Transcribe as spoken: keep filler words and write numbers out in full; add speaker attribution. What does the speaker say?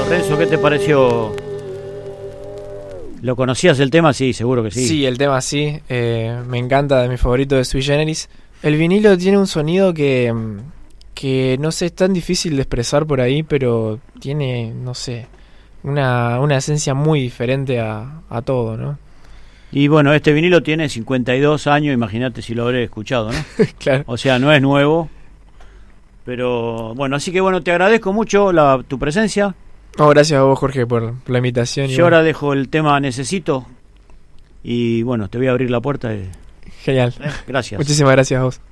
Speaker 1: Renzo, ¿qué te pareció? ¿Lo conocías el tema? Sí, seguro que sí.
Speaker 2: Sí, el tema sí. Eh, me encanta, de mi favorito de Sui Generis. El vinilo tiene un sonido que, que no sé, es tan difícil de expresar por ahí, pero tiene, no sé, una, una esencia muy diferente a, a todo, ¿no?
Speaker 1: Y bueno, este vinilo tiene cincuenta y dos años, imagínate si lo habré escuchado, ¿no?
Speaker 2: Claro.
Speaker 1: O sea, no es nuevo. Pero bueno, así que bueno, te agradezco mucho la, tu presencia.
Speaker 2: No, gracias a vos, Jorge, por, por la invitación.
Speaker 1: Yo ahora dejo el tema Necesito y bueno, te voy a abrir la puerta. Y...
Speaker 2: Genial.
Speaker 1: Eh, gracias.
Speaker 2: Muchísimas gracias a vos.